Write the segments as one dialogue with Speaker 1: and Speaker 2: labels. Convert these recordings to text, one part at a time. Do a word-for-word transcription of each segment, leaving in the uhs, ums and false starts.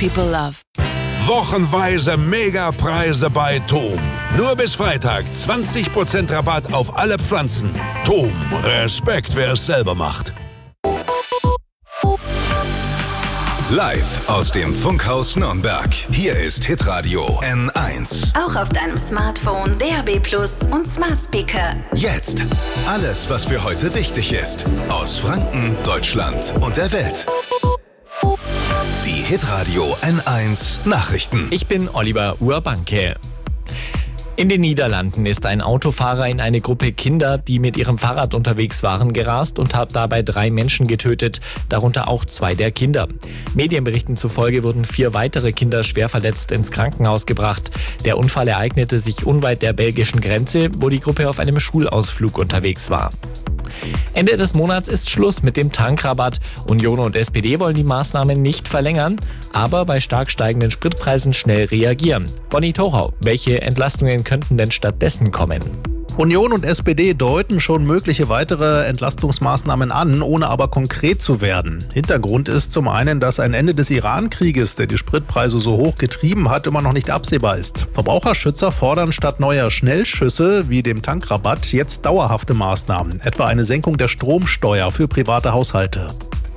Speaker 1: people love.
Speaker 2: Wochenweise Megapreise bei Tom. Nur bis Freitag zwanzig Prozent Rabatt auf alle Pflanzen. Tom, Respekt, wer es selber macht.
Speaker 3: Live aus dem Funkhaus Nürnberg. Hier ist Hitradio N eins.
Speaker 4: Auch auf deinem Smartphone, D A B Plus und Smart Speaker.
Speaker 3: Jetzt alles, was für heute wichtig ist. Aus Franken, Deutschland und der Welt. Die Hitradio N eins Nachrichten.
Speaker 5: Ich bin Oliver Urbanke. In den Niederlanden ist ein Autofahrer in eine Gruppe Kinder, die mit ihrem Fahrrad unterwegs waren, gerast und hat dabei drei Menschen getötet, darunter auch zwei der Kinder. Medienberichten zufolge wurden vier weitere Kinder schwer verletzt ins Krankenhaus gebracht. Der Unfall ereignete sich unweit der belgischen Grenze, wo die Gruppe auf einem Schulausflug unterwegs war. Ende des Monats ist Schluss mit dem Tankrabatt. Union und S P D wollen die Maßnahmen nicht verlängern, aber bei stark steigenden Spritpreisen schnell reagieren. Bonnie Torau, welche Entlastungen könnten denn stattdessen kommen?
Speaker 6: Union und S P D deuten schon mögliche weitere Entlastungsmaßnahmen an, ohne aber konkret zu werden. Hintergrund ist zum einen, dass ein Ende des Iran-Krieges, der die Spritpreise so hoch getrieben hat, immer noch nicht absehbar ist. Verbraucherschützer fordern statt neuer Schnellschüsse wie dem Tankrabatt jetzt dauerhafte Maßnahmen, etwa eine Senkung der Stromsteuer für private Haushalte.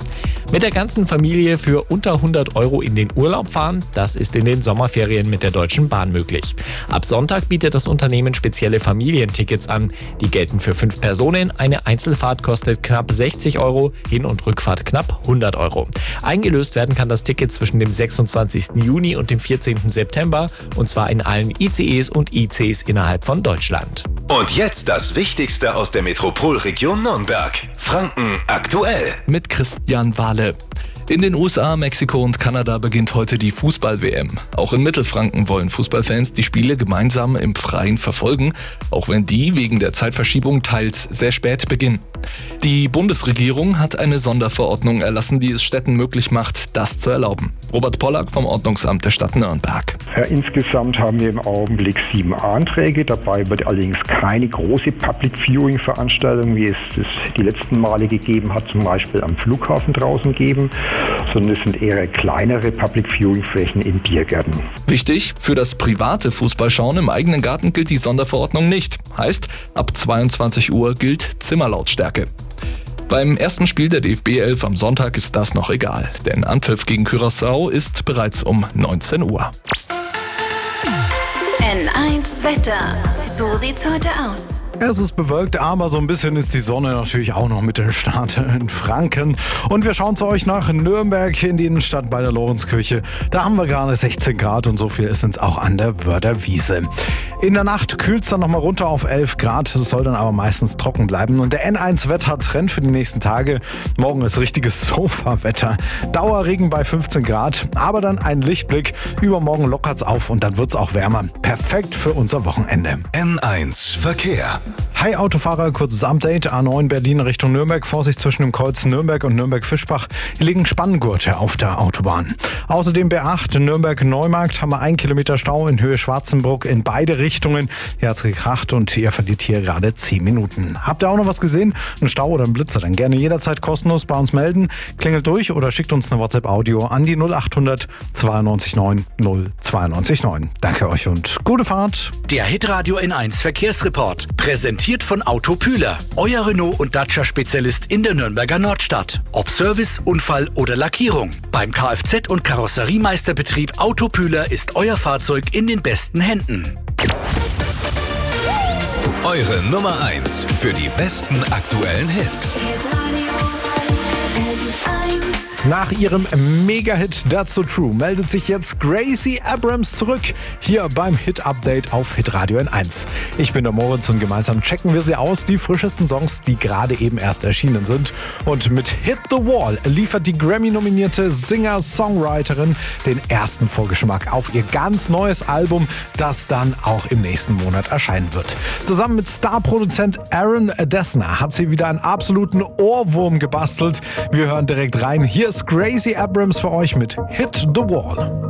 Speaker 5: Mit der ganzen Familie für unter hundert Euro in den Urlaub fahren, das ist in den Sommerferien mit der Deutschen Bahn möglich. Ab Sonntag bietet das Unternehmen spezielle Familientickets an. Die gelten für fünf Personen. Eine Einzelfahrt kostet knapp sechzig Euro, Hin- und Rückfahrt knapp hundert Euro. Eingelöst werden kann das Ticket zwischen dem sechsundzwanzigsten Juni und dem vierzehnten September, und zwar in allen I C Es und I Cs innerhalb von Deutschland.
Speaker 3: Und jetzt das Wichtigste aus der Metropolregion Nürnberg. Franken aktuell.
Speaker 7: Mit Christian Wahle. In den U S A, Mexiko und Kanada beginnt heute die Fußball-W M. Auch in Mittelfranken wollen Fußballfans die Spiele gemeinsam im Freien verfolgen, auch wenn die wegen der Zeitverschiebung teils sehr spät beginnen. Die Bundesregierung hat eine Sonderverordnung erlassen, die es Städten möglich macht, das zu erlauben. Robert Pollack vom Ordnungsamt der Stadt Nürnberg.
Speaker 8: Ja, insgesamt haben wir im Augenblick sieben Anträge. Dabei wird allerdings keine große Public Viewing Veranstaltung, wie es es die letzten Male gegeben hat, zum Beispiel am Flughafen draußen geben, sondern es sind eher kleinere Public Viewing Flächen in Biergärten.
Speaker 7: Wichtig, für das private Fußballschauen im eigenen Garten gilt die Sonderverordnung nicht. Heißt, ab zweiundzwanzig Uhr gilt Zimmerlautstärke. Beim ersten Spiel der D F B elf am Sonntag ist das noch egal, denn Anpfiff gegen Curaçao ist bereits um neunzehn Uhr.
Speaker 4: N eins Wetter. So sieht's heute aus.
Speaker 9: Es ist bewölkt, aber so ein bisschen ist die Sonne natürlich auch noch mit dem Start in Franken. Und wir schauen zu euch nach Nürnberg in die Innenstadt bei der Lorenzkirche. Da haben wir gerade sechzehn Grad und so viel ist uns auch an der Wörderwiese. In der Nacht kühlt es dann nochmal runter auf elf Grad. Es soll dann aber meistens trocken bleiben. Und der N eins Wettertrend für die nächsten Tage. Morgen ist richtiges Sofa-Wetter. Dauerregen bei fünfzehn Grad, aber dann ein Lichtblick. Übermorgen lockert's auf und dann wird's auch wärmer. Perfekt für unser Wochenende.
Speaker 3: N eins Verkehr.
Speaker 9: Hi Autofahrer, kurzes Update. A neun Berlin Richtung Nürnberg. Vorsicht zwischen dem Kreuz Nürnberg und Nürnberg-Fischbach. Hier liegen Spanngurte auf der Autobahn. Außerdem B acht Nürnberg-Neumarkt haben wir einen Kilometer Stau in Höhe Schwarzenbruck in beide Richtungen. Hier hat's gekracht und ihr verliert hier gerade zehn Minuten. Habt ihr auch noch was gesehen? Ein Stau oder ein Blitzer? Dann gerne jederzeit kostenlos bei uns melden. Klingelt durch oder schickt uns eine WhatsApp-Audio an die null acht hundert zweiundneunzig neun null zweiundneunzig neun. Danke euch und gute Fahrt.
Speaker 10: Der Hitradio N eins Verkehrsreport. Präsentiert von Autopühler. Euer Renault- und Dacia-Spezialist in der Nürnberger Nordstadt. Ob Service, Unfall oder Lackierung. Beim Kfz- und Karosseriemeisterbetrieb Autopühler ist euer Fahrzeug in den besten Händen.
Speaker 3: Eure Nummer eins für die besten aktuellen Hits.
Speaker 9: Nach ihrem Mega-Hit That's So True meldet sich jetzt Gracie Abrams zurück, hier beim Hit-Update auf Hitradio N eins. Ich bin der Moritz und gemeinsam checken wir sie aus, die frischesten Songs, die gerade eben erst erschienen sind. Und mit Hit the Wall liefert die Grammy-nominierte Singer-Songwriterin den ersten Vorgeschmack auf ihr ganz neues Album, das dann auch im nächsten Monat erscheinen wird. Zusammen mit Starproduzent Aaron Dessner hat sie wieder einen absoluten Ohrwurm gebastelt. Wir hören direkt rein. Hier ist Gracie Abrams für euch mit Hit the Wall.